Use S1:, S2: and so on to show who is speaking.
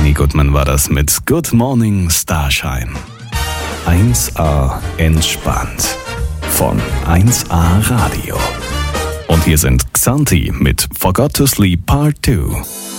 S1: Benny Goodman war das mit Good Morning Starshine. 1A entspannt von 1A Radio. Und hier sind Xanthi mit Forgot to Sleep Part 2.